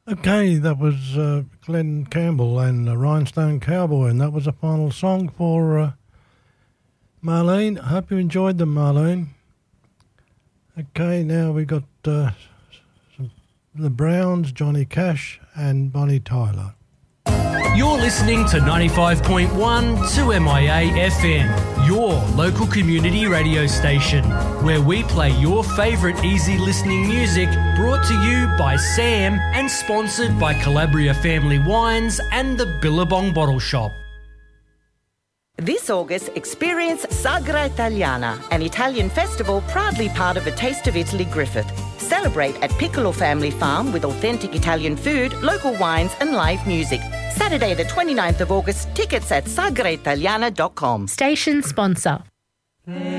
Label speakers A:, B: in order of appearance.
A: Okay, that was Glenn Campbell and Rhinestone Cowboy, and that was the final song for Marlene. I hope you enjoyed them, Marlene. Okay, now we got the Browns, Johnny Cash and Bonnie Tyler.
B: You're listening to 95.1 2MIA FM, your local community radio station, where we play your favourite easy listening music, brought to you by Sam and sponsored by Calabria Family Wines and the Billabong Bottle Shop.
C: This August, experience Sagra Italiana, an Italian festival proudly part of A Taste of Italy Griffith. Celebrate at Piccolo Family Farm with authentic Italian food, local wines and live music. Saturday the 29th of August, tickets at sagraitaliana.com.
D: Station sponsor.